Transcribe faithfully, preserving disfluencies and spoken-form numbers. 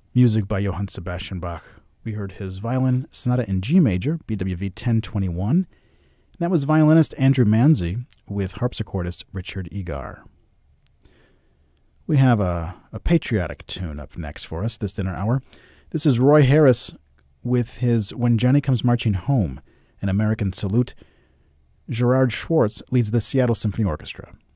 Music by Johann Sebastian Bach. We heard his violin sonata in G major, B W V ten twenty-one. That was violinist Andrew Manzi with harpsichordist Richard Egar. We have a, a patriotic tune up next for us this dinner hour. This is Roy Harris with his When Johnny Comes Marching Home, an American salute. Gerard Schwartz leads the Seattle Symphony Orchestra.